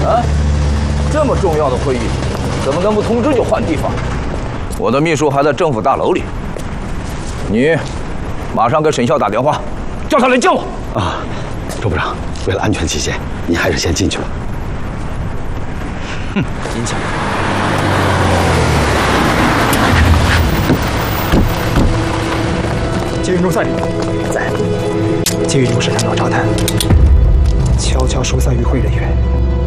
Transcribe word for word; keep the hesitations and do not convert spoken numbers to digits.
啊，这么重要的会议，怎么能不通知就换地方？我的秘书还在政府大楼里，你马上给沈笑打电话，叫他来见我。 啊，周部长，为了安全起见，您还是先进去吧。 哼，金钱。 接运中在里在。接运中是领导查探，悄悄疏散与会人员，